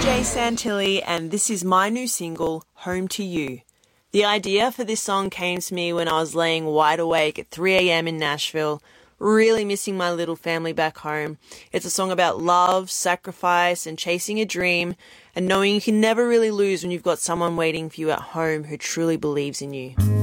Jay Santilli, and this is my new single, Home to You. The idea for this song came to me when I was laying wide awake at 3 a.m. in Nashville, really missing my little family back home. It's a song about love, sacrifice, and chasing a dream, and knowing you can never really lose when you've got someone waiting for you at home who truly believes in you.